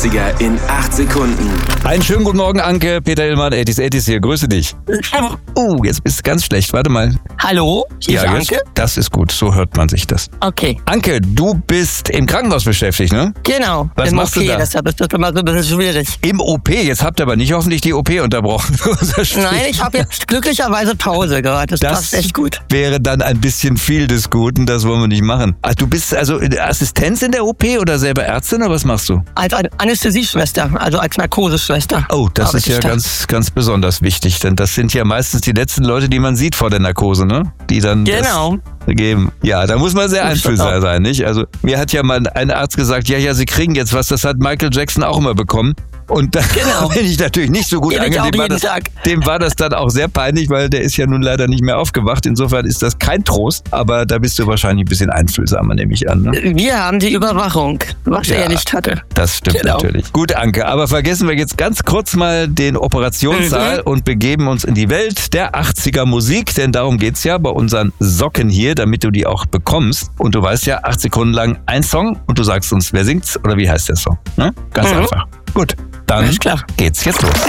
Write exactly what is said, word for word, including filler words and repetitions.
in acht Sekunden. Einen schönen guten Morgen, Anke. Peter Illmann, achtzig achtzig hier. Grüße dich. Oh, jetzt bist du ganz schlecht. Warte mal. Hallo, hier Ja, ist jetzt, Anke. das ist gut. So hört man sich das. Okay, Anke, du bist im Krankenhaus beschäftigt, ne? genau. Was Im machst du O P, da? deshalb ist das immer so ein bisschen schwierig. Im O P. Jetzt habt ihr aber nicht hoffentlich die O P unterbrochen. Nein, ich habe jetzt glücklicherweise Pause gerade. Das, Das passt echt gut. wäre dann ein bisschen viel des Guten. Das wollen wir nicht machen. Ach, du bist also Assistenz in der O P oder selber Ärztin oder was machst du? Als An- Anästhesieschwester, also als Narkoseschwester. Oh, das ist arbeite ja ich da. ganz, ganz besonders wichtig, denn das sind ja meistens die letzten Leute, die man sieht vor der Narkose, ne? Die dann Genau. das geben. Ja, da muss man sehr Das stimmt einfühlsam auch. sein, nicht? Also mir hat ja mal ein Arzt gesagt, ja, ja, Sie kriegen jetzt was, das hat Michael Jackson auch immer bekommen. Und da Genau. bin ich natürlich nicht so gut Gebe ich angenehm. auch War jeden das, Tag. dem war das dann auch sehr peinlich, weil der ist ja nun leider nicht mehr aufgewacht. Insofern ist das kein Trost, aber da bist du wahrscheinlich ein bisschen einfühlsamer, nehme ich an. Ne? Wir haben die Überwachung, was Ja. er nicht hatte. Das stimmt Genau. natürlich. Gut, Anke, aber vergessen wir jetzt ganz kurz mal den Operationssaal Mhm. und begeben uns in die Welt der achtziger Musik, denn darum geht's ja bei unseren Socken hier, damit du die auch bekommst. Und du weißt ja, acht Sekunden lang ein Song und du sagst uns, wer singt's oder wie heißt der Song. Ne? Ganz Mhm. einfach. Gut, dann Alles klar. geht's jetzt los.